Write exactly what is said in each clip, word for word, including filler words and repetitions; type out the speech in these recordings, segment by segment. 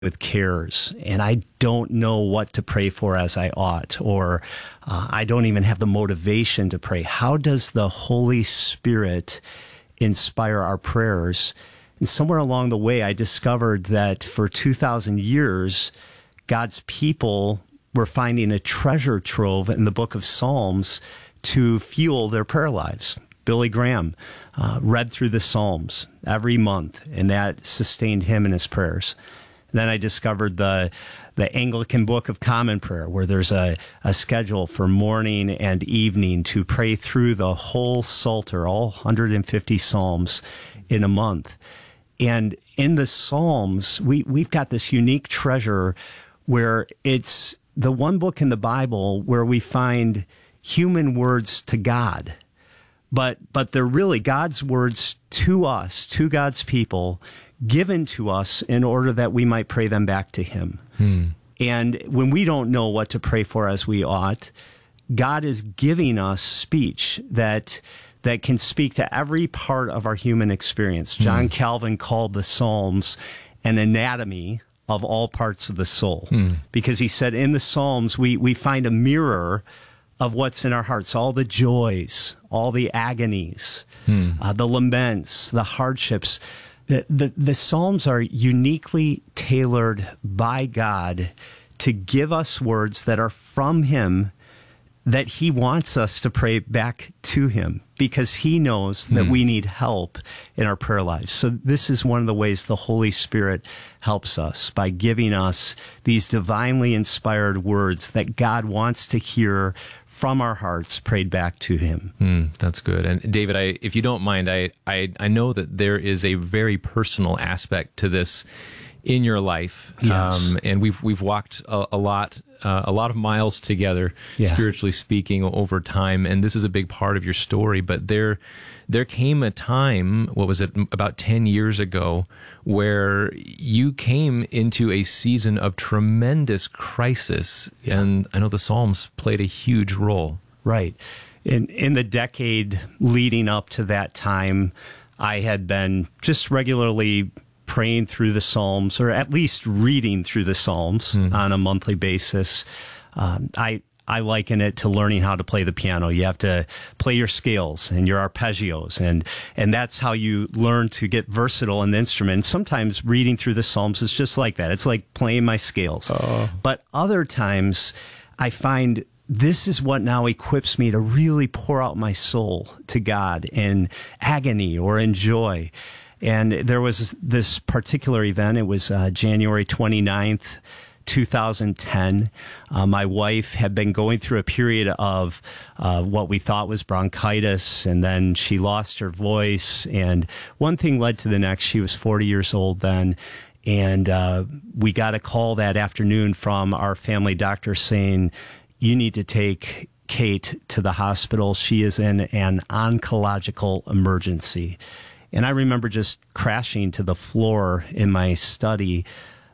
with cares, and I don't know what to pray for as I ought, or uh, I don't even have the motivation to pray. How does the Holy Spirit inspire our prayers? And somewhere along the way, I discovered that for two thousand years, God's people were finding a treasure trove in the book of Psalms to fuel their prayer lives. Billy Graham uh, read through the Psalms every month, and that sustained him in his prayers. Then I discovered the the Anglican Book of Common Prayer, where there's a, a schedule for morning and evening to pray through the whole Psalter, all one hundred fifty Psalms in a month. And in the Psalms, we, we've got this unique treasure where it's the one book in the Bible where we find human words to God. But but they're really God's words to us, to God's people, given to us in order that we might pray them back to him. Hmm. And when we don't know what to pray for as we ought, God is giving us speech that that can speak to every part of our human experience. Hmm. John Calvin called the Psalms an anatomy of all parts of the soul. Hmm. Because he said in the Psalms, we, we find a mirror of what's in our hearts, all the joys, all the agonies, hmm. uh, the laments, the hardships. The, the, the Psalms are uniquely tailored by God to give us words that are from him, that he wants us to pray back to him, because he knows that mm. we need help in our prayer lives. So this is one of the ways the Holy Spirit helps us, by giving us these divinely inspired words that God wants to hear from our hearts prayed back to him. Mm, that's good. And David, I, if you don't mind, I, I, I know that there is a very personal aspect to this in your life. Yes. Um, and we've, we've walked a, a lot, uh, a lot of miles together, yeah. spiritually speaking, over time. And this is a big part of your story, but there, there came a time, what was it, about ten years ago, where you came into a season of tremendous crisis. Yeah. And I know the Psalms played a huge role. Right. In, in the decade leading up to that time, I had been just regularly praying through the Psalms, or at least reading through the Psalms mm. on a monthly basis. Um, I I liken it to learning how to play the piano. You have to play your scales and your arpeggios, and and that's how you learn to get versatile in the instrument. And sometimes reading through the Psalms is just like that. It's like playing my scales. Oh. But other times, I find this is what now equips me to really pour out my soul to God in agony or in joy. And there was this particular event. It was uh, January twenty-ninth, two thousand ten. Uh, my wife had been going through a period of uh, what we thought was bronchitis, and then she lost her voice. And one thing led to the next. She was forty years old then. And uh, we got a call that afternoon from our family doctor saying, you need to take Kate to the hospital. She is in an oncological emergency. And I remember just crashing to the floor in my study.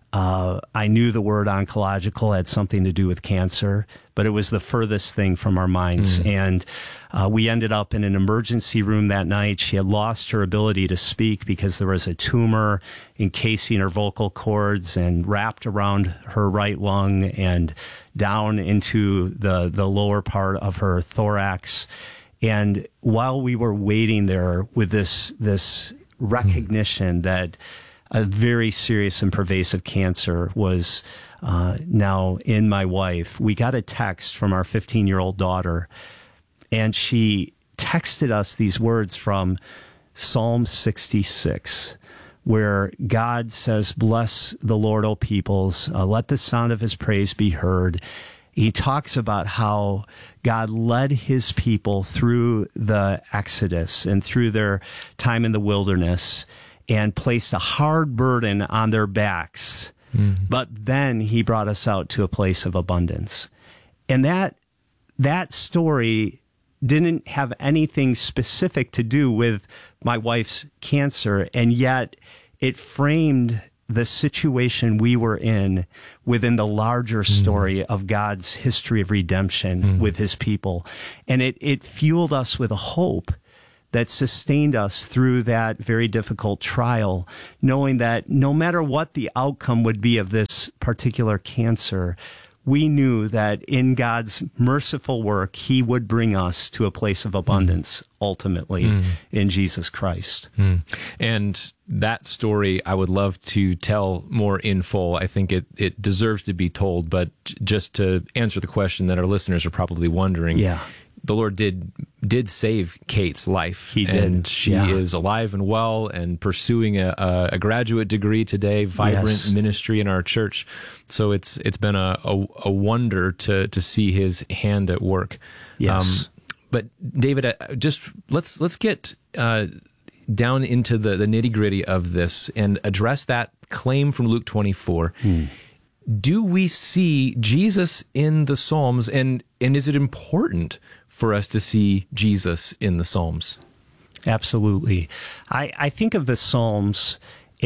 Uh, I knew the word oncological had something to do with cancer, but it was the furthest thing from our minds. Mm. And uh, we ended up in an emergency room that night. She had lost her ability to speak because there was a tumor encasing her vocal cords and wrapped around her right lung and down into the, the lower part of her thorax. And while we were waiting there with this this recognition mm. that a very serious and pervasive cancer was uh, now in my wife, we got a text from our fifteen-year-old daughter, and she texted us these words from Psalm sixty-six, where God says, "Bless the Lord, O peoples, uh, let the sound of his praise be heard." He talks about how God led his people through the Exodus and through their time in the wilderness and placed a hard burden on their backs. Mm-hmm. But then he brought us out to a place of abundance. And that that story didn't have anything specific to do with my wife's cancer, and yet it framed the situation we were in within the larger story mm. of God's history of redemption mm. with his people. And it, it fueled us with a hope that sustained us through that very difficult trial, knowing that no matter what the outcome would be of this particular cancer, we knew that in God's merciful work, he would bring us to a place of abundance, mm. ultimately, mm. in Jesus Christ. Mm. And that story I would love to tell more in full. I think it, it deserves to be told, but just to answer the question that our listeners are probably wondering, yeah. the Lord did did save Kate's life. He did. And she yeah. is alive and well and pursuing a, a, a graduate degree today, vibrant yes. ministry in our church. So it's it's been a, a, a wonder to to see his hand at work. Yes. Um, but David, uh, just let's let's get uh, down into the, the nitty gritty of this and address that claim from Luke twenty-four. Hmm. Do we see Jesus in the Psalms, and, and is it important for us to see Jesus in the Psalms? Absolutely. I, I think of the Psalms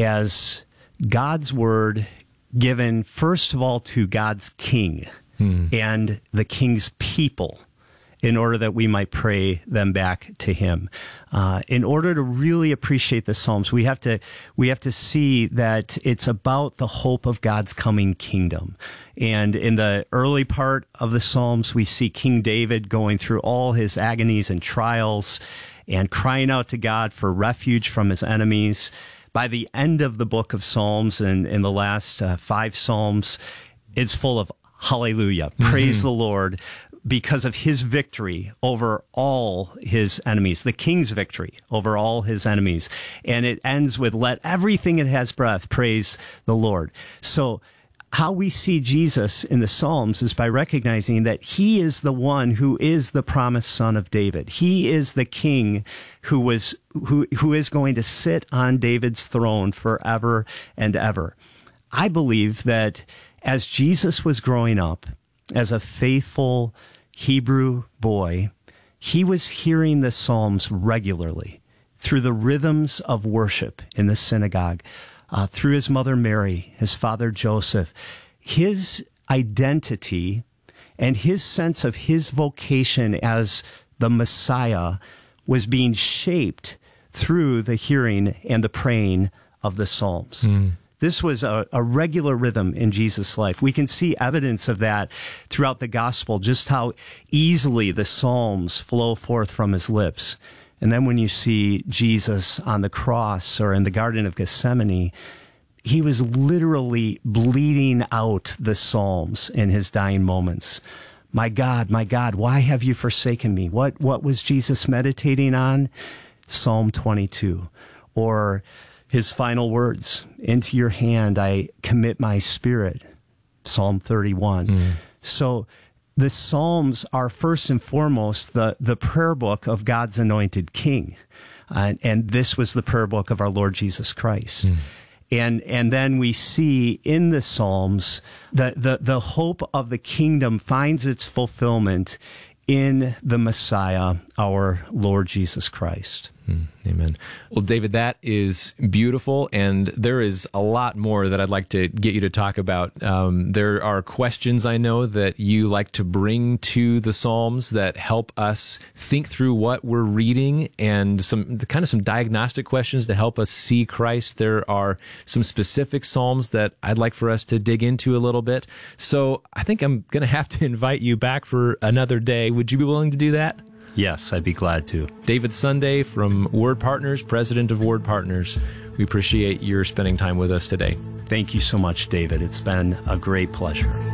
as God's word given, first of all, to God's king hmm. and the king's people, in order that we might pray them back to him. Uh, in order to really appreciate the Psalms, we have to we have to see that it's about the hope of God's coming kingdom. And in the early part of the Psalms, we see King David going through all his agonies and trials and crying out to God for refuge from his enemies. By the end of the book of Psalms, and in the last uh, five Psalms, it's full of hallelujah, mm-hmm. praise the Lord, because of his victory over all his enemies, the king's victory over all his enemies. And it ends with, let everything that has breath praise the Lord. So how we see Jesus in the Psalms is by recognizing that he is the one who is the promised son of David. He is the king who was who who is going to sit on David's throne forever and ever. I believe that as Jesus was growing up, as a faithful Hebrew boy, he was hearing the Psalms regularly through the rhythms of worship in the synagogue, uh, through his mother Mary, his father Joseph. His identity and his sense of his vocation as the Messiah was being shaped through the hearing and the praying of the Psalms. Mm. This was a, a regular rhythm in Jesus' life. We can see evidence of that throughout the gospel, just how easily the Psalms flow forth from his lips. And then when you see Jesus on the cross or in the Garden of Gethsemane, he was literally bleeding out the Psalms in his dying moments. My God, my God, why have you forsaken me? What, what was Jesus meditating on? Psalm twenty-two. Or his final words, into your hand I commit my spirit, Psalm thirty-one. Mm. So the Psalms are first and foremost the, the prayer book of God's anointed king. Uh, and this was the prayer book of our Lord Jesus Christ. Mm. And and then we see in the Psalms that the, the hope of the kingdom finds its fulfillment in the Messiah, our Lord Jesus Christ. Mm, amen. Well, David, that is beautiful, and there is a lot more that I'd like to get you to talk about. Um, there are questions I know that you like to bring to the Psalms that help us think through what we're reading, and some kind of some diagnostic questions to help us see Christ. There are some specific Psalms that I'd like for us to dig into a little bit. So I think I'm going to have to invite you back for another day. Would you be willing to do that? Yes, I'd be glad to. David Sunday from Word Partners, president of Word Partners. We appreciate your spending time with us today. Thank you so much, David. It's been a great pleasure.